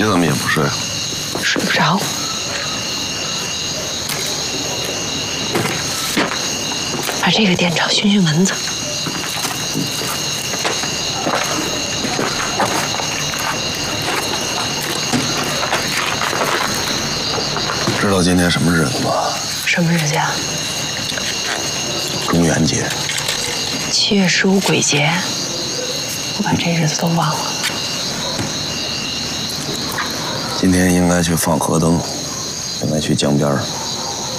你怎么也不睡？ 睡不着。把这个垫着，熏熏蚊子。 知道今天什么日子吗？ 什么日子呀？ 中元节。 7月15鬼节。我把这日子都忘了。 今天应该去放河灯，应该去江边儿。